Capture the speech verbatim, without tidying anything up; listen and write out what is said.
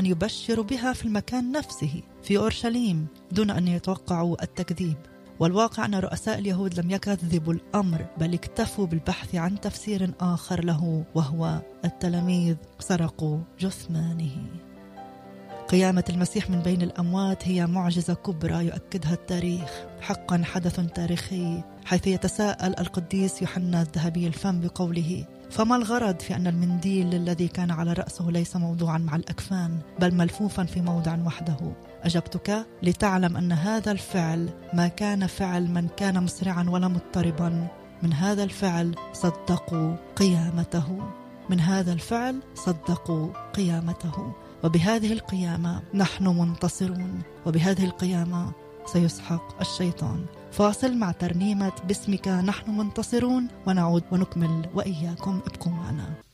أن يبشروا بها في المكان نفسه في أورشليم دون أن يتوقعوا التكذيب. والواقع أن رؤساء اليهود لم يكذبوا الأمر، بل اكتفوا بالبحث عن تفسير آخر له، وهو التلاميذ سرقوا جثمانه. قيامة المسيح من بين الأموات هي معجزة كبرى يؤكدها التاريخ، حقا حدث تاريخي، حيث يتساءل القديس يوحنا الذهبي الفم بقوله: فما الغرض في أن المنديل الذي كان على رأسه ليس موضوعا مع الأكفان بل ملفوفا في موضع وحده؟ أجبتك: لتعلم أن هذا الفعل ما كان فعل من كان مسرعا ولا مضطربا. من هذا الفعل صدقوا قيامته، من هذا الفعل صدقوا قيامته. وبهذه القيامة نحن منتصرون، وبهذه القيامة سيسحق الشيطان. فاصل مع ترنيمة باسمك نحن منتصرون ونعود ونكمل وإياكم، ابقوا معنا.